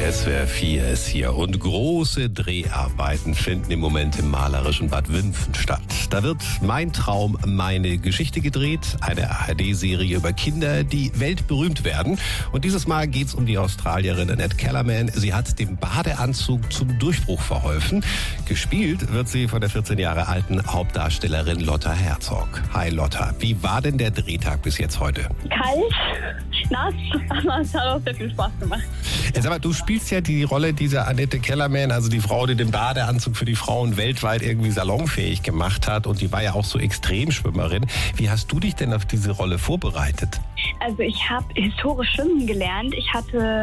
SWR 4 ist hier und große Dreharbeiten finden im Moment im malerischen Bad Wimpfen statt. Da wird Mein Traum, meine Geschichte gedreht, eine ARD-Serie über Kinder, die weltberühmt werden. Und dieses Mal geht's um die Australierin Annette Kellerman. Sie hat dem Badeanzug zum Durchbruch verholfen. Gespielt wird sie von der 14 Jahre alten Hauptdarstellerin Lotta Herzog. Hi Lotta, wie war denn der Drehtag bis jetzt heute? Kalt, nass, aber es hat auch sehr viel Spaß gemacht. Sag mal, du spielst ja die Rolle dieser Annette Kellerman, also die Frau, die den Badeanzug für die Frauen weltweit irgendwie salonfähig gemacht hat, und die war ja auch so Extremschwimmerin. Wie hast du dich denn auf diese Rolle vorbereitet? Also ich habe historisch schwimmen gelernt. Ich hatte